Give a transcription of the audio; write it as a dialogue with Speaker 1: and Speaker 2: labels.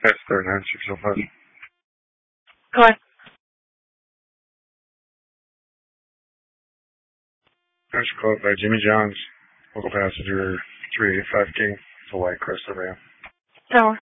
Speaker 1: That's 39605.
Speaker 2: Go ahead.
Speaker 1: That's called by Jimmy John's. Local passenger 385 King. It's a white Chrysler van.
Speaker 2: Tower.